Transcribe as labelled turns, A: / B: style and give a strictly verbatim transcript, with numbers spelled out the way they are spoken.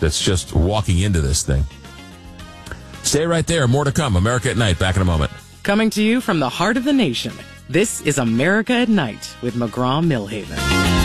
A: that's just walking into this thing. Stay right there. More to come. America at Night. Back in a moment.
B: Coming to you from the heart of the nation, this is America at Night with McGraw Millhaven.